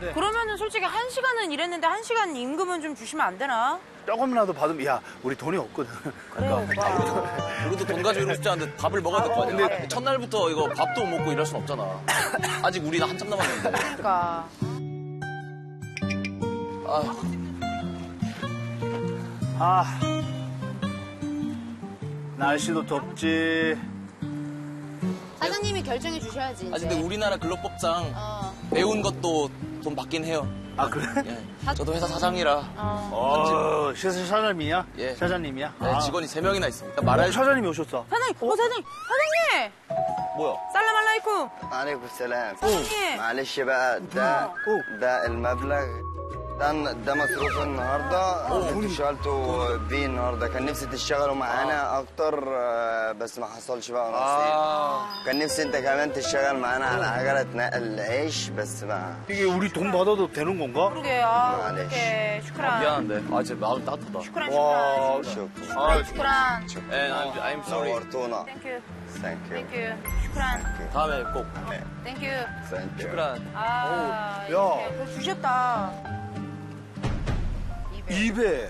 네. 그러면은 솔직히 1시간은 일했는데 1시간 임금은 좀 주시면 안 되나? 조금이라도 받으면, 야, 우리 돈이 없거든. 그래, 오빠. 우리도 돈 가지고 이러고 싶지 않은데 밥을 먹어야 될 거 아니야. 근데 첫날부터 이거 밥도 못 먹고 이럴 순 없잖아. 아직 우리는 한참 남았는데. 그러니까. 아, 날씨도 덥지. 사장님이 결정해 주셔야지. 아직 근데 우리나라 근로법상 어. 배운 것도 돈 받긴 해요. 아, 그래? 예. 저도 회사 사장이라. 사장님이야? 예. 사장님이야? 네, 직원이 3명이나 있습니다. 말할 사장님이 오셨어. 사장님, 사장님! 뭐야? 살람 알라이쿰! عليكم السلام 사장님! معلش بقى ده المبلغ ده مصروف النهارده انتوا اشتغلتوا بيه النهارده كان نفسي تشتغلوا معانا اكتر بس ما حصلش بقى نصيب كان نفسي انت كمان تشتغل معانا على عجله نقل عيش بس ما 이게 우리 돈 받아도 되는 건가? 그러게, 아, 아, 네. 어떡해. 슈크란. 미안한데. 아, 제 마음 따뜻하다. 슈크란, 와, 슈크란. 슈크란. And I'm sorry. نورتونا 땡큐. ثانك يو 땡큐. 슈크란. 다음에 꼭. 땡큐. ثانك يو 슈크란. 아, 야. 이렇게 그거 주셨다. 200,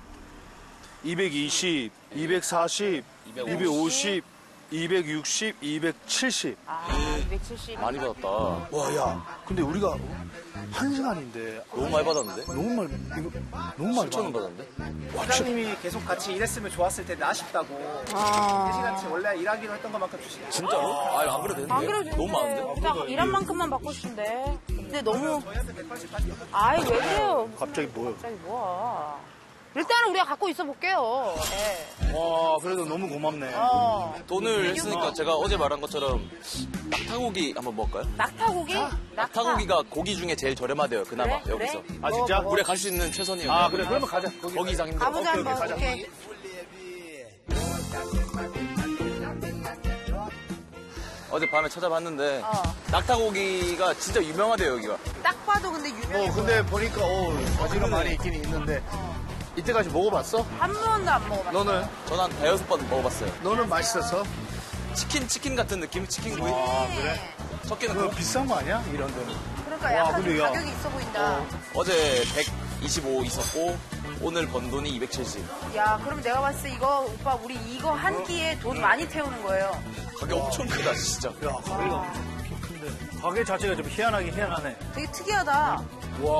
220, 240, 250, 260, 270. 아, 270. 많이 받았다. 와, 야, 근데 우리가 1시간인데 너무 많이 받았는데? 너무 많이 7,000원 받아. 받았는데? 사장님이 계속 같이 일했으면 좋았을 텐데 아쉽다고. 아. 3시간치 원래 일하기로 했던 것만큼 주시네요. 진짜로? 아니, 안 그래도 되는데? 안 그래도 너무 많은데? 딱 일한 만큼만 받고 싶은데. 근데 너무. 아이, 왜 그래요? 갑자기 뭐야? 갑자기 뭐야. 일단은 우리가 갖고 있어 볼게요. 예. 와, 그래도 너무 고맙네. 돈을 했으니까 제가 어제 말한 것처럼 낙타고기 한번 먹을까요? 낙타고기? 낙타고기가 고기 중에 제일 저렴하대요, 그나마, 그래? 여기서. 그래? 아, 진짜? 우리가 갈 수 있는 최선이에요. 아, 그래, 그러면 가자. 거기 이상 힘들어. 가보자, 한번. 오케이. 어젯밤에 찾아봤는데 어. 낙타고기가 진짜 유명하대요, 여기가. 딱 봐도 근데 유명해. 근데 보니까, 가지가 많이 있긴 있는데. 이때까지 먹어봤어? 한 번도 안 먹어봤어. 너는? 저는 한 대여섯 번 먹어봤어요. 너는 맛있었어? 치킨 같은 느낌? 치킨구이? 아, 그래? 섞이는 그거 거. 비싼 거 아니야? 이런 데는. 그러니까 와, 약간 근데 좀 야. 가격이 있어 보인다. 어제 125 있었고 오늘 번 돈이 270. 야, 그럼 내가 봤을 때 이거, 오빠, 우리 이거 한 끼에 돈 많이 태우는 거예요. 가격 엄청 크다, 진짜. 야, 가게가 큰데. 가게 자체가 좀 희한하긴 희한하네. 되게 특이하다.